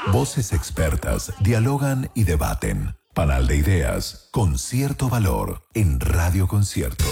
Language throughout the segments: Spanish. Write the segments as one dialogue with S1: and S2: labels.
S1: Voces expertas dialogan y debaten. Panal de ideas con cierto valor en Radio Concierto.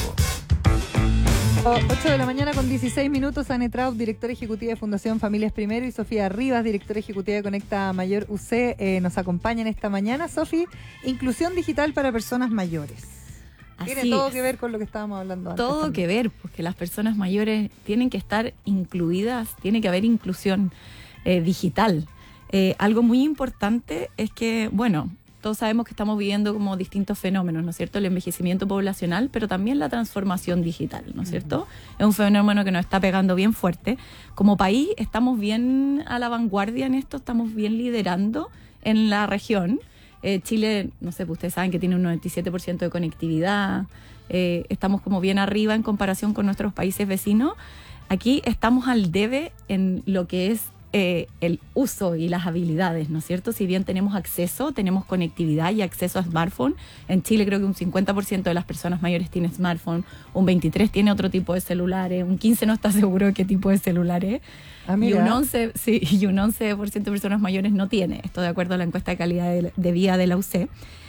S2: 8 de la mañana con 16 minutos. Anne Traub, directora ejecutiva de Fundación Familias Primero, y Sofía Rivas, directora ejecutiva de Conecta Mayor UC, nos acompañan esta mañana. Sofi, inclusión digital para personas mayores. Tiene todo que ver con lo que estábamos hablando antes.
S3: Todo
S2: también.
S3: que ver, porque las personas mayores tienen que estar incluidas, tiene que haber inclusión digital. Algo muy importante es que, bueno, todos sabemos que estamos viviendo como distintos fenómenos, ¿no es cierto? El envejecimiento poblacional, pero también la transformación digital, ¿no es cierto? Es un fenómeno que nos está pegando bien fuerte. Como país estamos bien a la vanguardia en esto, estamos bien liderando en la región. Chile, no sé, pues ustedes saben que tiene un 97% de conectividad, estamos como bien arriba en comparación con nuestros países vecinos. Aquí estamos al debe en lo que es el uso y las habilidades, ¿no es cierto? Si bien tenemos acceso, tenemos conectividad y acceso a smartphone, en Chile creo que un 50% de las personas mayores tiene smartphone, un 23% tiene otro tipo de celulares, un 15% no está seguro de qué tipo de celulares, y un 11% de personas mayores no tiene, esto de acuerdo a la encuesta de calidad de vida de la UC.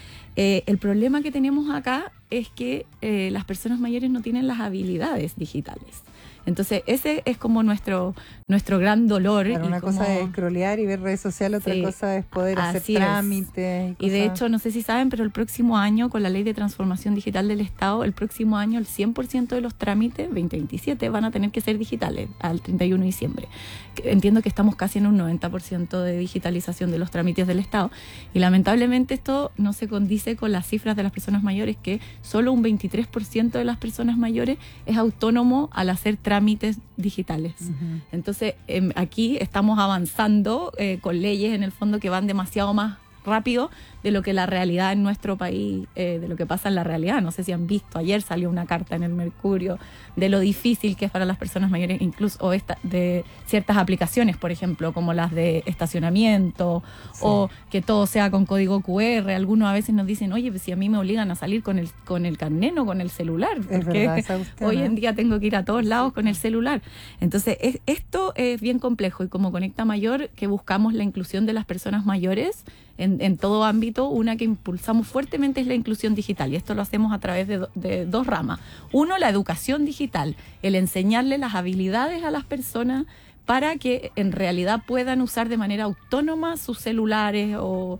S3: El problema que tenemos acá es que las personas mayores no tienen las habilidades digitales. Entonces, ese es como nuestro gran dolor.
S2: Claro, una cosa es scrollear y ver redes sociales, otra cosa es poder hacer trámites.
S3: Y de hecho, no sé si saben, pero el próximo año, con la Ley de Transformación Digital del Estado, el próximo año el 100% de los trámites, 2027, van a tener que ser digitales al 31 de diciembre. Entiendo que estamos casi en un 90% de digitalización de los trámites del Estado. Y lamentablemente esto no se condice con las cifras de las personas mayores, que solo un 23% de las personas mayores es autónomo al hacer trámites digitales. Uh-huh. Entonces, aquí estamos avanzando con leyes en el fondo que van demasiado más rápido de lo que la realidad en nuestro país, de lo que pasa en la realidad. No sé si han visto, ayer salió una carta en el Mercurio de lo difícil que es para las personas mayores, incluso de ciertas aplicaciones, por ejemplo, como las de estacionamiento, o que todo sea con código QR. Algunos a veces nos dicen, oye, pues si a mí me obligan a salir con el carnet, no con el celular, porque hoy en día tengo que ir a todos lados con el celular. Entonces, esto es bien complejo, y como Conecta Mayor, que buscamos la inclusión de las personas mayores en todo ámbito, una que impulsamos fuertemente es la inclusión digital, y esto lo hacemos a través de dos ramas. Uno, la educación digital, el enseñarle las habilidades a las personas para que en realidad puedan usar de manera autónoma sus celulares o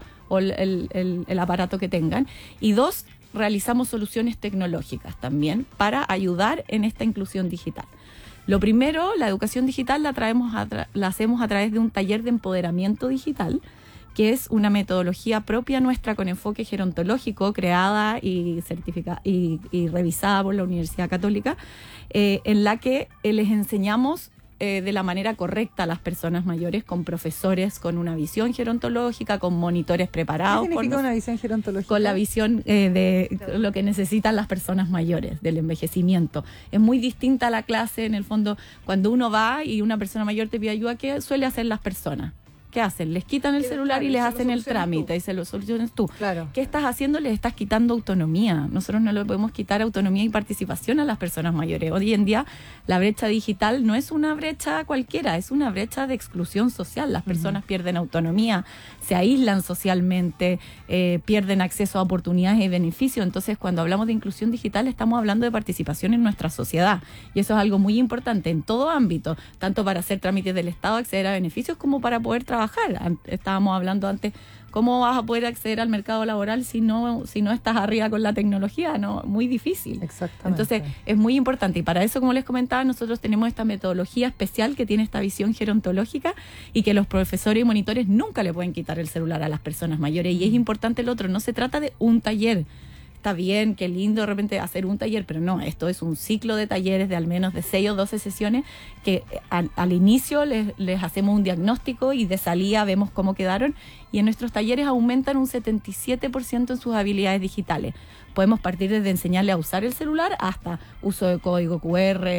S3: el aparato que tengan. Y dos, realizamos soluciones tecnológicas también para ayudar en esta inclusión digital. Lo primero, la educación digital la hacemos a través de un taller de empoderamiento digital, que es una metodología propia nuestra con enfoque gerontológico, creada y certificada y revisada por la Universidad Católica, en la que les enseñamos de la manera correcta a las personas mayores, con profesores con una visión gerontológica, con monitores preparados.
S2: ¿Qué significa una visión gerontológica?
S3: Con la visión de lo que necesitan las personas mayores, del envejecimiento. Es muy distinta a la clase, en el fondo, cuando uno va y una persona mayor te pide ayuda, ¿qué suele hacer las personas? ¿Qué hacen? Les quitan el celular y les hacen el trámite y se lo solucionas tú.
S2: Claro.
S3: ¿Qué estás haciendo? Les estás quitando autonomía. Nosotros no le podemos quitar autonomía y participación a las personas mayores. Hoy en día la brecha digital no es una brecha cualquiera, es una brecha de exclusión social. Las personas pierden autonomía, se aíslan socialmente, pierden acceso a oportunidades y beneficios. Entonces, cuando hablamos de inclusión digital, estamos hablando de participación en nuestra sociedad. Y eso es algo muy importante en todo ámbito, tanto para hacer trámites del Estado, acceder a beneficios, como para poder trabajar. Estábamos hablando antes, ¿cómo vas a poder acceder al mercado laboral si no estás arriba con la tecnología? No, muy difícil.
S2: Exactamente.
S3: Entonces, es muy importante. Y para eso, como les comentaba, nosotros tenemos esta metodología especial que tiene esta visión gerontológica, y que los profesores y monitores nunca le pueden quitar el celular a las personas mayores. Y es importante el otro, no se trata de un taller. Está bien, qué lindo de repente hacer un taller, pero no, esto es un ciclo de talleres de al menos de 6 o 12 sesiones, que al inicio les hacemos un diagnóstico y de salida vemos cómo quedaron, y en nuestros talleres aumentan un 77% en sus habilidades digitales. Podemos partir desde enseñarle a usar el celular hasta uso de código QR,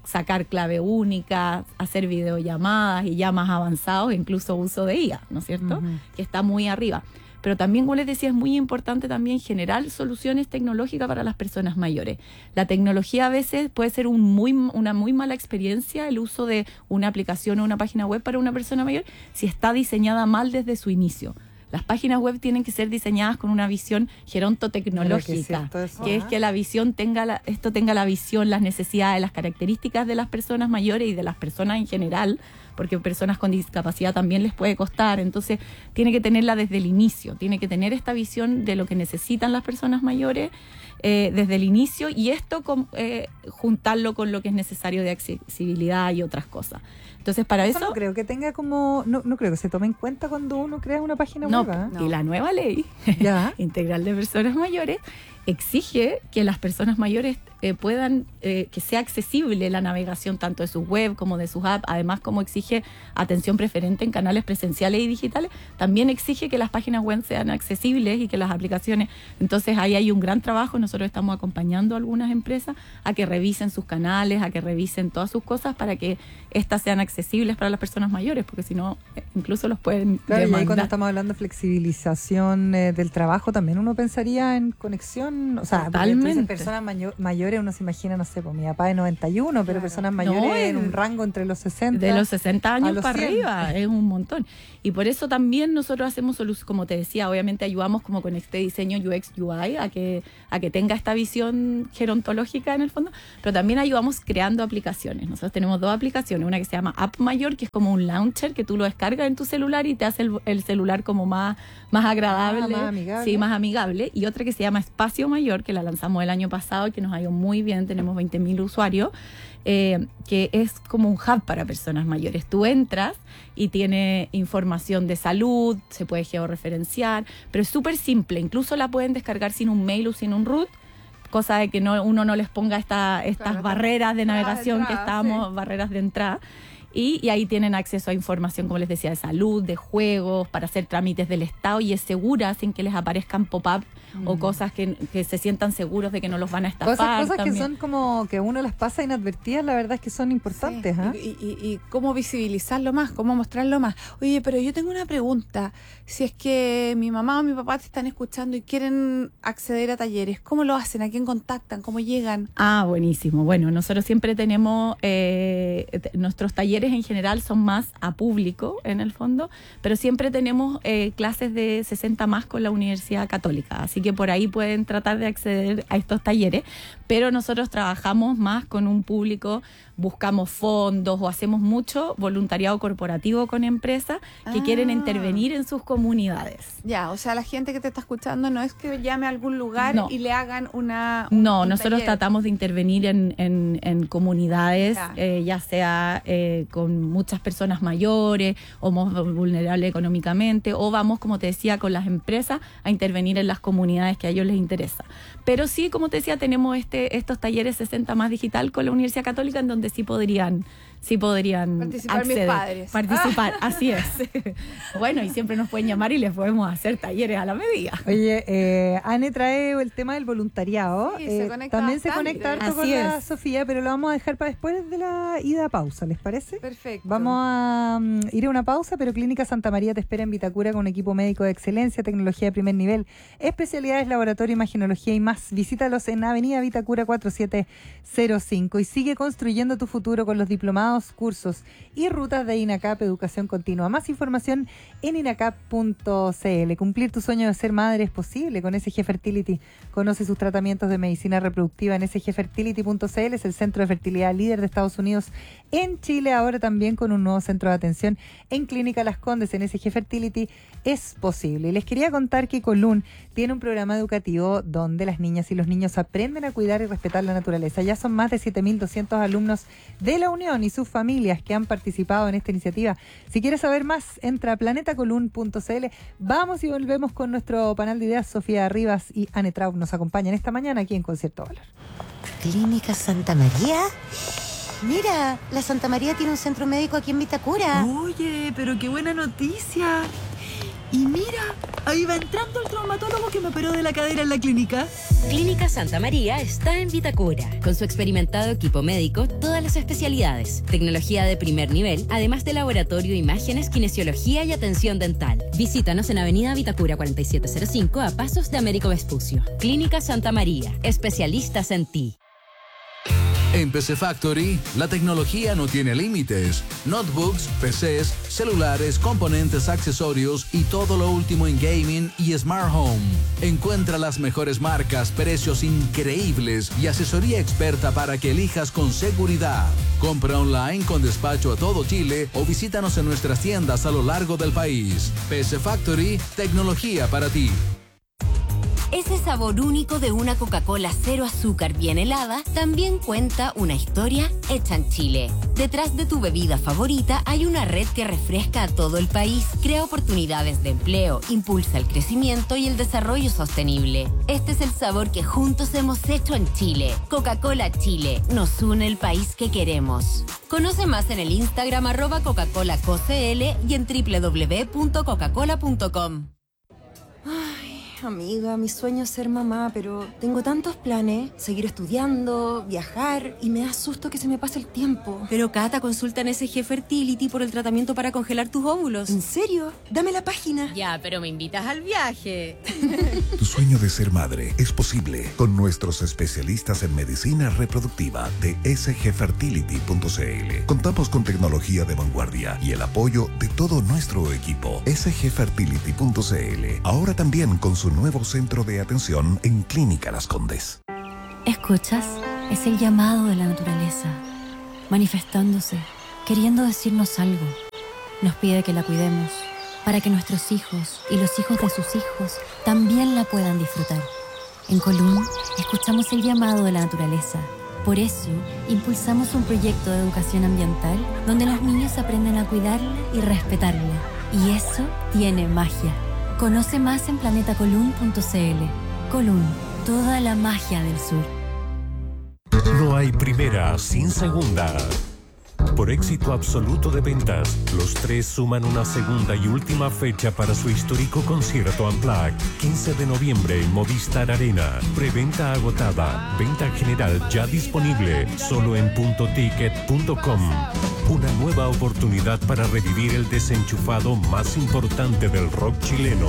S3: sacar clave única, hacer videollamadas y ya más avanzados, incluso uso de IA, ¿no es cierto? Que está muy arriba. Pero también, como les decía, es muy importante también generar soluciones tecnológicas para las personas mayores. La tecnología a veces puede ser una muy mala experiencia, el uso de una aplicación o una página web para una persona mayor, si está diseñada mal desde su inicio. Las páginas web tienen que ser diseñadas con una visión gerontotecnológica, que es que la visión tenga la visión, las necesidades, las características de las personas mayores y de las personas en general, porque personas con discapacidad también les puede costar. Entonces tiene que tenerla desde el inicio, tiene que tener esta visión de lo que necesitan las personas mayores desde el inicio, y esto juntarlo con lo que es necesario de accesibilidad y otras cosas. Entonces, para eso
S2: no creo que tenga no creo que se tome en cuenta cuando uno crea una página web.
S3: No. Y la nueva ley integral de personas mayores exige que las personas mayores puedan, que sea accesible la navegación tanto de sus web como de sus apps. Además, como exige atención preferente en canales presenciales y digitales, también exige que las páginas web sean accesibles y que las aplicaciones. Entonces ahí hay un gran trabajo. Nosotros estamos acompañando a algunas empresas a que revisen sus canales, a que revisen todas sus cosas para que estas sean accesibles para las personas mayores, porque si no, incluso los pueden demandar.
S2: Y ahí cuando estamos hablando de flexibilización del trabajo, también uno pensaría en conexión, o sea,
S3: totalmente.
S2: Personas mayores, uno se imagina, no sé, pues mi papá es 91, pero personas mayores en un rango entre los 60.
S3: De los 60 años para
S2: 100.
S3: arriba, es un montón. Y por eso también nosotros hacemos soluciones, como te decía, obviamente ayudamos como con este diseño UX UI a que tenga esta visión gerontológica en el fondo, pero también ayudamos creando aplicaciones. Nosotros tenemos 2 aplicaciones, una que se llama App Mayor, que es como un launcher que tú lo descargas en tu celular y te hace el celular como más agradable,
S2: más amigable.
S3: Sí, más amigable, y otra que se llama Espacio Mayor, que la lanzamos el año pasado y que nos ha ido muy bien, tenemos 20.000 usuarios, que es como un hub para personas mayores. Tú entras y tiene información de salud, se puede georreferenciar, pero es súper simple, incluso la pueden descargar sin un mail o sin un root, cosa de que uno no les ponga estas barreras de navegación que estábamos, barreras de entrada. Y ahí tienen acceso a información, como les decía, de salud, de juegos, para hacer trámites del Estado, y es segura sin que les aparezcan pop-up o cosas que se sientan seguros de que no los van a estafar.
S2: Cosas que son como que uno las pasa inadvertidas, la verdad es que son importantes.
S4: Sí. Y cómo visibilizarlo más, cómo mostrarlo más. Oye, pero yo tengo una pregunta. Si es que mi mamá o mi papá te están escuchando y quieren acceder a talleres, ¿cómo lo hacen? ¿A quién contactan? ¿Cómo llegan?
S3: Buenísimo. Bueno, nosotros siempre tenemos nuestros talleres en general son más a público en el fondo, pero siempre tenemos clases de 60 más con la Universidad Católica, así que por ahí pueden tratar de acceder a estos talleres, pero nosotros trabajamos más con un público, buscamos fondos o hacemos mucho voluntariado corporativo con empresas que quieren intervenir en sus comunidades.
S4: Ya, o sea, la gente que te está escuchando no es que llame a algún lugar y le hagan un
S3: nosotros
S4: taller.
S3: Tratamos de intervenir en comunidades, ya sea con muchas personas mayores o más vulnerables económicamente, o vamos, como te decía, con las empresas a intervenir en las comunidades que a ellos les interesa. Pero sí, como te decía, tenemos estos talleres 60 más digital con la Universidad Católica, en donde sí podrían
S4: participar
S3: acceder,
S4: mis padres.
S3: Participar, así es. Bueno, y siempre nos pueden llamar y les podemos hacer talleres a la medida.
S2: Oye, Anne trae el tema del voluntariado.
S4: Sí,
S2: también se conecta harto con la
S3: es.
S2: Sofía, pero lo vamos a dejar para después de la ida a pausa, ¿les parece?
S4: Perfecto.
S2: Vamos a ir a una pausa, pero Clínica Santa María te espera en Vitacura con un equipo médico de excelencia, tecnología de primer nivel, especialidades, laboratorio, imagenología y más. Visítalos en Avenida Vitacura 4705 y sigue construyendo tu futuro con los diplomados, cursos y rutas de INACAP Educación Continua. Más información en inacap.cl. Cumplir tu sueño de ser madre es posible con SG Fertility. Conoce sus tratamientos de medicina reproductiva en sgfertility.cl. Es el centro de fertilidad líder de Estados Unidos en Chile, ahora también con un nuevo centro de atención en Clínica Las Condes. En SG Fertility es posible. Y les quería contar que Colún tiene un programa educativo donde las niñas y los niños aprenden a cuidar y respetar la naturaleza. Ya son más de 7.200 alumnos de la Unión y sus familias que han participado en esta iniciativa. Si quieres saber más, entra a planetacolun.cl. Vamos y volvemos con nuestro panel de ideas. Sofía Rivas y Anne Traub nos acompañan esta mañana aquí en Concierto Valor.
S5: ¿Clínica Santa María? Mira, la Santa María tiene un centro médico aquí en Vitacura.
S6: Oye, pero qué buena noticia. Y mira, ahí va entrando el traumatólogo que me operó de la cadera en la clínica.
S7: Clínica Santa María está en Vitacura. Con su experimentado equipo médico, todas las especialidades, tecnología de primer nivel, además de laboratorio, imágenes, kinesiología y atención dental. Visítanos en Avenida Vitacura 4705 a pasos de Américo Vespucio. Clínica Santa María, especialistas en ti.
S8: En PC Factory, la tecnología no tiene límites. Notebooks, PCs, celulares, componentes, accesorios y todo lo último en gaming y smart home. Encuentra las mejores marcas, precios increíbles y asesoría experta para que elijas con seguridad. Compra online con despacho a todo Chile o visítanos en nuestras tiendas a lo largo del país. PC Factory, tecnología para ti.
S7: Ese sabor único de una Coca-Cola cero azúcar bien helada también cuenta una historia hecha en Chile. Detrás de tu bebida favorita hay una red que refresca a todo el país, crea oportunidades de empleo, impulsa el crecimiento y el desarrollo sostenible. Este es el sabor que juntos hemos hecho en Chile. Coca-Cola Chile, nos une el país que queremos. Conoce más en el Instagram @Coca-ColaCoCL y en www.coca-cola.com.
S9: Amiga, mi sueño es ser mamá, pero tengo tantos planes, seguir estudiando, viajar, y me da susto que se me pase el tiempo.
S7: Pero Cata, consulta en SG Fertility por el tratamiento para congelar tus óvulos.
S9: ¿En serio? Dame la página.
S7: Ya, pero me invitas al viaje.
S1: Tu sueño de ser madre es posible con nuestros especialistas en medicina reproductiva de sgfertility.cl. Contamos con tecnología de vanguardia y el apoyo de todo nuestro equipo. sgfertility.cl. Ahora también con su nuevo centro de atención en Clínica Las Condes.
S10: ¿Escuchas? Es el llamado de la naturaleza, manifestándose, queriendo decirnos algo. Nos pide que la cuidemos, para que nuestros hijos y los hijos de sus hijos también la puedan disfrutar. En Colún, escuchamos el llamado de la naturaleza. Por eso, impulsamos un proyecto de educación ambiental donde los niños aprenden a cuidarla y respetarla. Y eso tiene magia. Conoce más en planetacolun.cl. Colún, toda la magia del sur.
S11: No hay primera sin segunda. Por éxito absoluto de ventas, los tres suman una segunda y última fecha para su histórico concierto Unplugged. 15 de noviembre en Movistar Arena. Preventa agotada. Venta general ya disponible. Solo en puntoticket.com. Una nueva oportunidad para revivir el desenchufado más importante del rock chileno.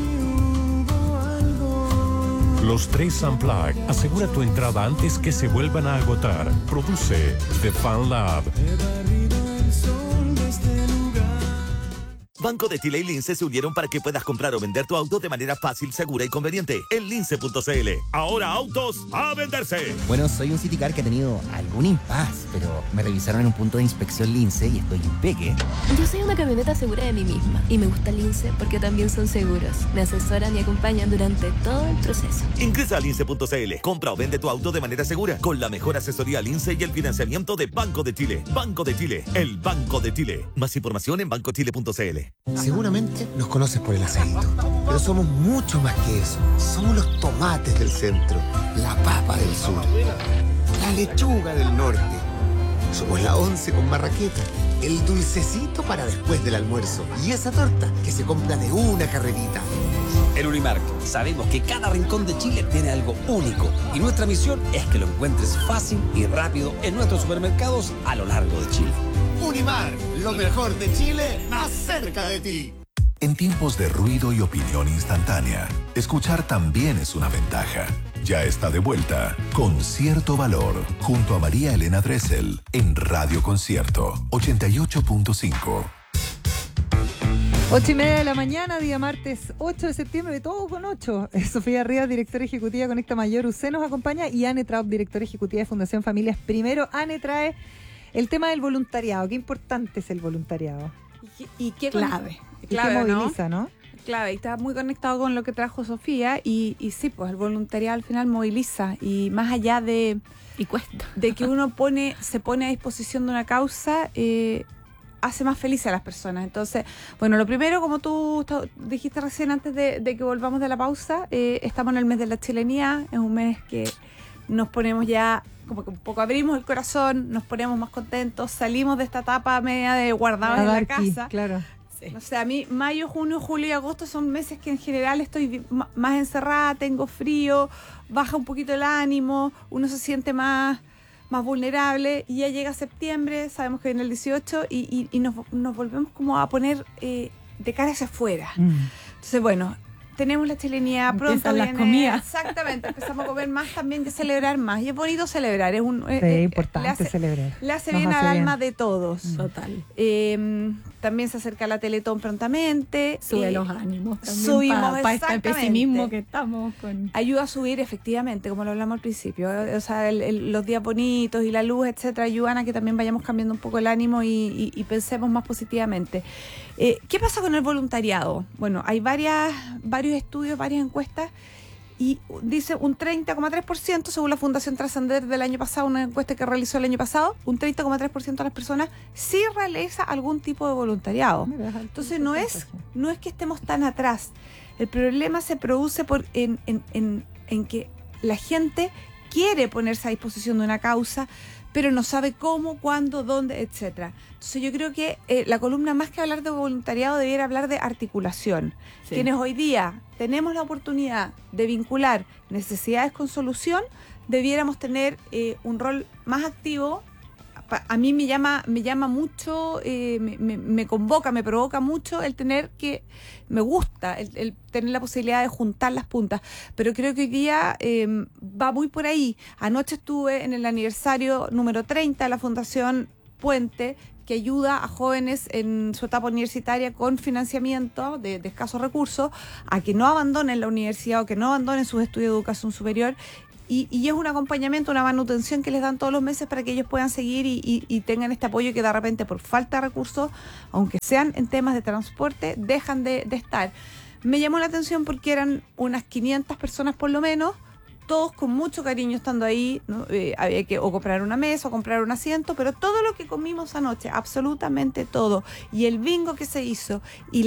S11: Los tres Unplugged. Asegura tu entrada antes que se vuelvan a agotar. Produce The Fan Lab.
S12: Banco de Chile y Lince se unieron para que puedas comprar o vender tu auto de manera fácil, segura y conveniente. En lince.cl. Ahora autos a venderse.
S13: Bueno, soy un Citicar que ha tenido algún impas, pero me revisaron en un punto de inspección Lince y estoy impeque.
S14: Yo soy una camioneta segura de mí misma y me gusta Lince porque también son seguros. Me asesoran y acompañan durante todo el proceso.
S12: Ingresa a lince.cl. Compra o vende tu auto de manera segura con la mejor asesoría Lince y el financiamiento de Banco de Chile. Banco de Chile, el Banco de Chile. Más información en bancochile.cl.
S15: Seguramente nos conoces por el aceito, pero somos mucho más que eso. Somos los tomates del centro, la papa del sur, la lechuga del norte. Somos la once con marraqueta, el dulcecito para después del almuerzo y esa torta que se compra de una carrerita.
S16: En Unimark sabemos que cada rincón de Chile tiene algo único y nuestra misión es que lo encuentres fácil y rápido en nuestros supermercados a lo largo de Chile.
S15: Unimark, lo mejor de Chile, más cerca de ti.
S1: En tiempos de ruido y opinión instantánea, escuchar también es una ventaja. Ya está de vuelta Con Cierto Valor, junto a María Elena Dressel, en Radio Concierto 88.5.
S2: 8:30 de la mañana, día martes 8 de septiembre, todo con 8. Sofía Rivas, directora ejecutiva de Conecta Mayor UC, nos acompaña, y Anne Traub, directora ejecutiva de Fundación Familias Primero. Anne trae el tema del voluntariado. Qué importante es el voluntariado.
S4: Y qué
S2: clave.
S4: Y qué
S2: moviliza, ¿no?
S4: Clave, y está muy conectado con lo que trajo Sofía. Y sí, pues el voluntariado al final moviliza. Y más allá de...
S3: Y cuesta.
S4: De que uno se pone a disposición de una causa... hace más feliz a las personas. Entonces, bueno, lo primero, como tú dijiste recién antes de que volvamos de la pausa, estamos en el mes de la chilenía. Es un mes que nos ponemos ya, como que un poco abrimos el corazón, nos ponemos más contentos, salimos de esta etapa media de guardados en la casa.
S2: Claro.
S4: No sé, a mí mayo, junio, julio y agosto son meses que en general estoy más encerrada, tengo frío, baja un poquito el ánimo, uno se siente más vulnerable, y ya llega septiembre, sabemos que viene el 18 y nos volvemos como a poner de cara hacia afuera. Entonces, bueno, tenemos la chilenidad, pronto viene
S3: las comidas.
S4: Exactamente, empezamos a comer más también, que celebrar más, y es bonito celebrar, es
S2: importante celebrar.
S4: Le hace bien al alma de todos.
S3: Total.
S4: También se acerca la Teletón prontamente.
S3: Sube los ánimos también.
S4: Subimos
S3: para este pesimismo que estamos con.
S4: Ayuda a subir, efectivamente, como lo hablamos al principio. O sea, los días bonitos y la luz, etcétera, ayudan a que también vayamos cambiando un poco el ánimo y pensemos más positivamente. ¿Qué pasa con el voluntariado? Bueno, hay varios estudios, varias encuestas, y dice un 30,3%, según la Fundación Trascender del año pasado, una encuesta que realizó el año pasado, un 30,3% de las personas sí realiza algún tipo de voluntariado. Entonces no es que estemos tan atrás. El problema se produce en que la gente quiere ponerse a disposición de una causa, pero no sabe cómo, cuándo, dónde, etcétera. Entonces yo creo que la columna, más que hablar de voluntariado, debiera hablar de articulación. Sí. Quienes hoy día tenemos la oportunidad de vincular necesidades con solución, debiéramos tener un rol más activo. A mí me llama mucho, me convoca, me provoca mucho el tener que, me gusta el tener la posibilidad de juntar las puntas, pero creo que hoy día va muy por ahí. Anoche estuve en el aniversario número 30 de la Fundación Puente, que ayuda a jóvenes en su etapa universitaria con financiamiento de escasos recursos a que no abandonen la universidad o que no abandonen sus estudios de educación superior. Y es un acompañamiento, una manutención que les dan todos los meses para que ellos puedan seguir y tengan este apoyo que de repente, por falta de recursos, aunque sean en temas de transporte, dejan de estar. Me llamó la atención porque eran unas 500 personas por lo menos, todos con mucho cariño estando ahí, ¿no? Había que o comprar una mesa o comprar un asiento, pero todo lo que comimos anoche, absolutamente todo, y el bingo que se hizo y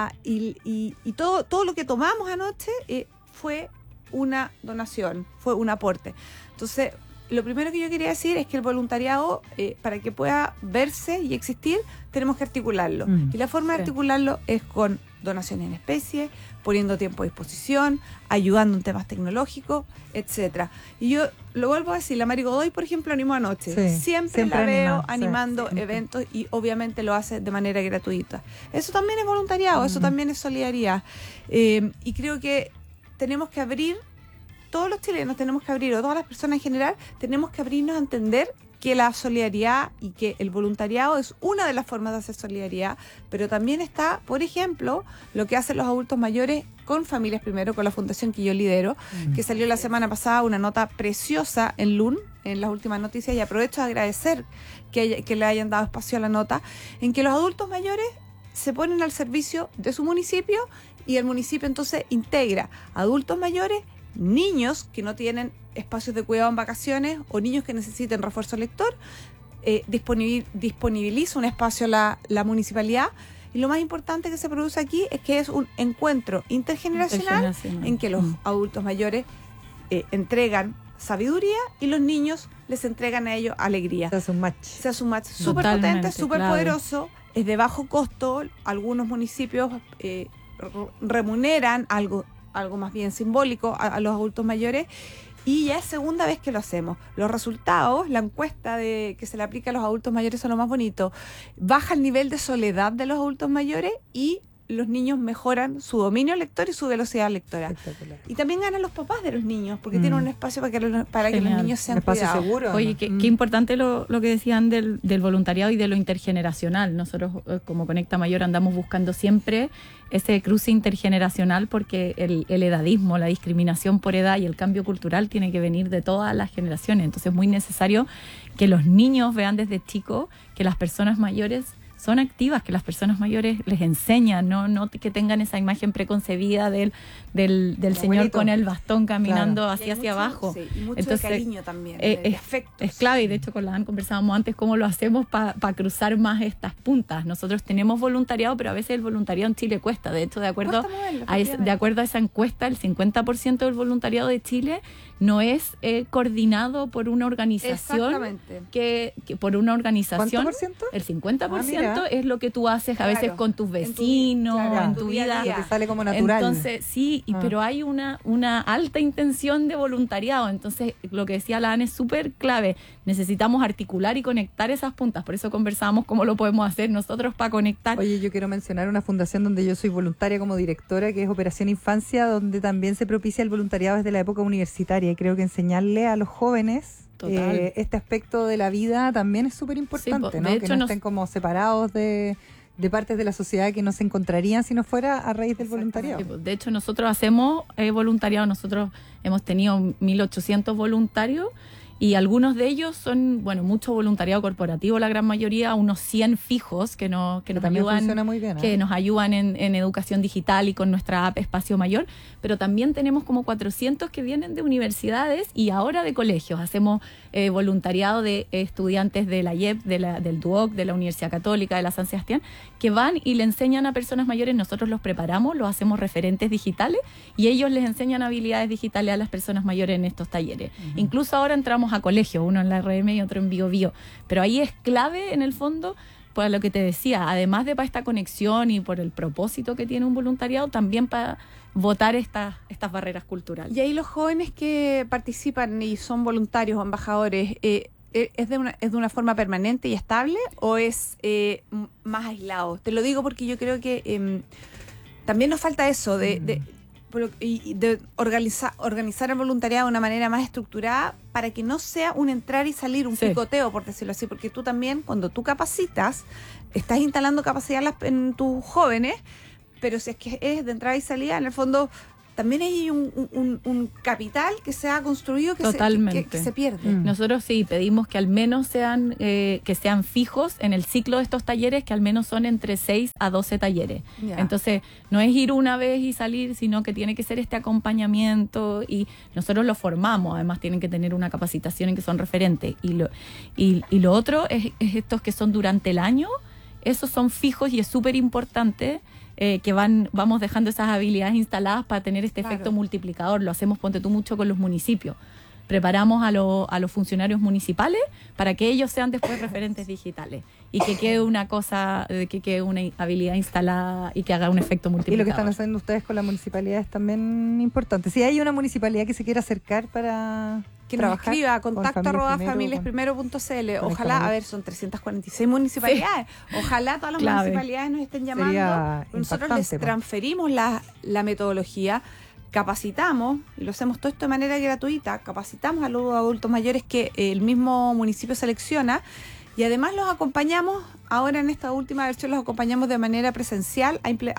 S4: todo lo que tomamos anoche fue una donación, fue un aporte. Entonces, lo primero que yo quería decir es que el voluntariado, para que pueda verse y existir, tenemos que articularlo. Y la forma de articularlo es con donaciones en especie, poniendo tiempo a disposición, ayudando en temas tecnológicos, etcétera. Y yo lo vuelvo a decir, la Mari Godoy, por ejemplo, animó anoche. Siempre la veo animando eventos, y obviamente lo hace de manera gratuita. Eso también es voluntariado, eso también es solidaridad. Y creo que tenemos que abrir, todos los chilenos tenemos que abrir, o todas las personas en general, tenemos que abrirnos a entender que la solidaridad y que el voluntariado es una de las formas de hacer solidaridad, pero también está, por ejemplo, lo que hacen los adultos mayores con Familias Primero, con la fundación que yo lidero, que salió la semana pasada una nota preciosa en LUN, en las últimas noticias, y aprovecho de agradecer que le hayan dado espacio a la nota, en que los adultos mayores se ponen al servicio de su municipio, y el municipio entonces integra adultos mayores, niños que no tienen espacios de cuidado en vacaciones o niños que necesiten refuerzo lector, disponibiliza un espacio la municipalidad. Y lo más importante que se produce aquí es que es un encuentro intergeneracional en que los adultos mayores entregan sabiduría y los niños les entregan a ellos alegría. Se hace un match súper potente, súper poderoso, es de bajo costo. Algunos municipios remuneran algo más bien simbólico a los adultos mayores, y ya es segunda vez que lo hacemos. Los resultados, la encuesta que se le aplica a los adultos mayores son lo más bonito. Baja el nivel de soledad de los adultos mayores y los niños mejoran su dominio lector y su velocidad lectora. Y también ganan los papás de los niños, porque tienen un espacio para que los niños sean cuidados.
S3: Seguro. Oye, qué importante lo que decían del voluntariado y de lo intergeneracional. Nosotros, como Conecta Mayor, andamos buscando siempre ese cruce intergeneracional, porque el edadismo, la discriminación por edad y el cambio cultural tiene que venir de todas las generaciones. Entonces es muy necesario que los niños vean desde chicos que las personas mayores son activas, que las personas mayores les enseñan, no que tengan esa imagen preconcebida del señor con el bastón caminando hacia abajo.
S4: Sí, y mucho de cariño también,
S3: es clave, y de hecho con la Ann conversábamos antes cómo lo hacemos para cruzar más estas puntas. Nosotros tenemos voluntariado, pero a veces el voluntariado en Chile cuesta. De hecho, de acuerdo a esa encuesta, el 50% del voluntariado de Chile no es coordinado por una organización.
S4: Exactamente.
S3: Que por una organización.
S2: ¿Cuánto por ciento?
S3: El 50%. concreto es lo que tú haces a veces con tus vecinos, en tu vida.
S2: Lo que sale como natural.
S3: Entonces, sí, pero hay una alta intención de voluntariado. Entonces, lo que decía la Ana es súper clave. Necesitamos articular y conectar esas puntas. Por eso conversamos cómo lo podemos hacer nosotros para conectar.
S2: Oye, yo quiero mencionar una fundación donde yo soy voluntaria como directora, que es Operación Infancia, donde también se propicia el voluntariado desde la época universitaria. Y creo que enseñarle a los jóvenes este aspecto de la vida también es súper importante,
S3: sí,
S2: ¿no?
S3: hecho,
S2: que no estén como separados de partes de la sociedad que no se encontrarían si no fuera a raíz del voluntariado.
S3: Sí, de hecho, nosotros hacemos voluntariado. Nosotros hemos tenido 1.800 voluntarios y algunos de ellos son, mucho voluntariado corporativo, la gran mayoría, unos 100 fijos que nos ayudan,
S2: muy bien,
S3: que nos ayudan en educación digital y con nuestra app Espacio Mayor, pero también tenemos como 400 que vienen de universidades y ahora de colegios. Hacemos voluntariado de estudiantes de la IEP, del DUOC, de la Universidad Católica, de la San Sebastián, que van y le enseñan a personas mayores. Nosotros los preparamos, los hacemos referentes digitales y ellos les enseñan habilidades digitales a las personas mayores en estos talleres. Incluso ahora entramos a colegio, uno en la RM y otro en Bio. Pero ahí es clave, en el fondo, por lo que te decía, además de para esta conexión y por el propósito que tiene un voluntariado, también para votar estas barreras culturales.
S4: Y ahí los jóvenes que participan y son voluntarios o embajadores, ¿es de una forma permanente y estable o es más aislado? Te lo digo porque yo creo que también nos falta eso de organizar el voluntariado de una manera más estructurada para que no sea un entrar y salir, un picoteo, por decirlo así, porque tú también, cuando tú capacitas, estás instalando capacidad en tus jóvenes, pero si es que es de entrada y salida, en el fondo también hay un capital que se ha construido que se pierde.
S3: Nosotros sí pedimos que al menos sean fijos en el ciclo de estos talleres, que al menos son entre 6 a 12 talleres. Yeah. Entonces, no es ir una vez y salir, sino que tiene que ser este acompañamiento y nosotros los formamos. Además, tienen que tener una capacitación en que son referentes. Y lo otro es estos que son durante el año. Esos son fijos y es súper importante que vamos dejando esas habilidades instaladas para tener este efecto multiplicador. Lo hacemos, ponte tú, mucho con los municipios. Preparamos a los funcionarios municipales para que ellos sean después referentes digitales y que quede una habilidad instalada y que haga un efecto multiplicador.
S2: Y lo que están haciendo ustedes con la municipalidad es también importante. Si hay una municipalidad que se quiera acercar para
S4: que nos escriba a contacto@familiasprimero.cl. Ojalá, son 346 municipalidades. Sí. Ojalá todas las municipalidades nos estén llamando. Nosotros les transferimos la metodología, capacitamos, y lo hacemos todo esto de manera gratuita, capacitamos a los adultos mayores que el mismo municipio selecciona. Y además los acompañamos, ahora en esta última versión los acompañamos de manera presencial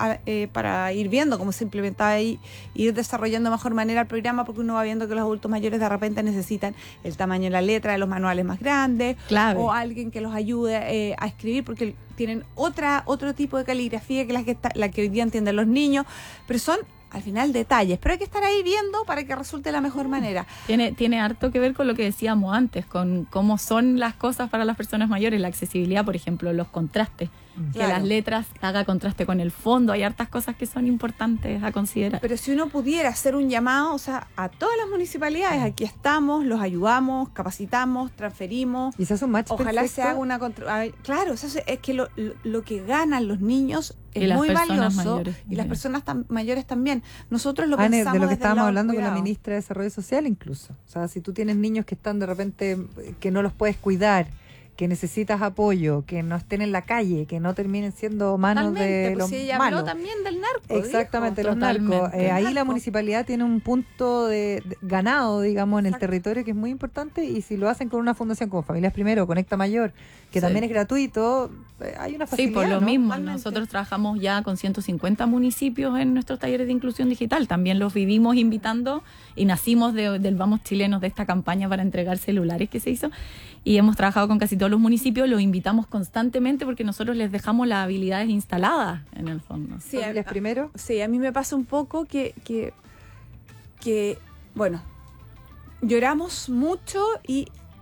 S4: para ir viendo cómo se implementaba y ir desarrollando de mejor manera el programa, porque uno va viendo que los adultos mayores de repente necesitan el tamaño de la letra de los manuales más grandes, o alguien que los ayude a escribir, porque tienen otro tipo de caligrafía que la que hoy día entienden los niños, pero son al final detalles, pero hay que estar ahí viendo para que resulte de la mejor manera.
S3: Tiene harto que ver con lo que decíamos antes, con cómo son las cosas para las personas mayores, la accesibilidad, por ejemplo, los contrastes, que las letras haga contraste con el fondo, hay hartas cosas que son importantes a considerar.
S4: Pero si uno pudiera hacer un llamado, a todas las municipalidades, aquí estamos, los ayudamos, capacitamos, transferimos.
S2: Y se hace un match
S4: ojalá
S2: perfecto.
S4: Se haga una claro, es que lo que ganan los niños es muy valioso
S3: mayores,
S4: y las personas mayores también. Nosotros lo pensamos
S2: de lo que estábamos hablando
S4: cuidado.
S2: Con la ministra de Desarrollo Social incluso. O sea, si tú tienes niños que están de repente, que no los puedes cuidar, que necesitas apoyo, que no estén en la calle, que no terminen siendo manos de los
S4: ella
S2: malos.
S4: Habló también del narco.
S2: Exactamente, los narcos. Ahí la municipalidad tiene un punto de ganado, digamos, en el territorio que es muy importante, y si lo hacen con una fundación como Familias Primero, Conecta Mayor, que también es gratuito, hay una facilidad.
S3: Sí, por lo mismo.
S4: Totalmente.
S3: Nosotros trabajamos ya con 150 municipios en nuestros talleres de inclusión digital. También los vivimos invitando y nacimos del Vamos Chilenos, de esta campaña para entregar celulares que se hizo. Y hemos trabajado con casi todos los municipios, los invitamos constantemente porque nosotros les dejamos las habilidades instaladas en el fondo.
S4: Sí, ¿Familias Primero? Sí, a mí me pasa un poco que bueno, lloramos mucho y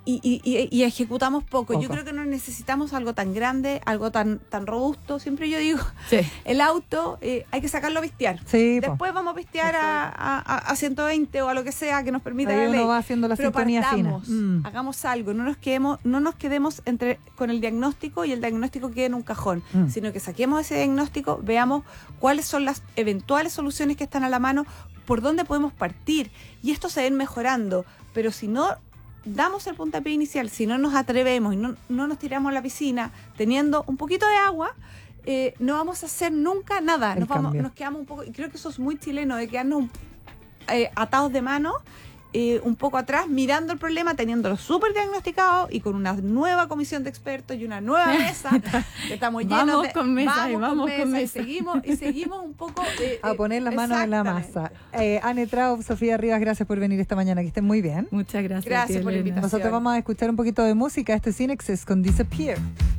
S4: y ejecutamos poco. Yo creo que no necesitamos algo tan grande, algo tan robusto. Siempre yo digo, el auto hay que sacarlo a pistear.
S2: Sí,
S4: después vamos a pistear a 120 o a lo que sea que nos permita
S2: ahí
S4: la ley.
S2: uno va haciendo la sintonía fina.
S4: Hagamos algo, no nos quedemos con el diagnóstico y el diagnóstico quede en un cajón, sino que saquemos ese diagnóstico, veamos cuáles son las eventuales soluciones que están a la mano, por dónde podemos partir, y esto se va a ir mejorando. Pero si no damos el puntapié inicial, si no nos atrevemos y no nos tiramos a la piscina teniendo un poquito de agua, no vamos a hacer nunca nada. Nos quedamos un poco, y creo que eso es muy chileno, de quedarnos atados de mano, un poco atrás, mirando el problema, teniéndolo súper diagnosticado y con una nueva comisión de expertos y una nueva mesa que estamos llenos
S3: vamos con mesa.
S4: Y seguimos un poco
S2: a poner las manos en la masa. Anne Traub, Sofía Rivas, gracias por venir esta mañana, que estén muy bien.
S3: Muchas gracias.
S4: Gracias por la invitación.
S2: Nosotros vamos a escuchar un poquito de música. Esto es In Excess con Disappear.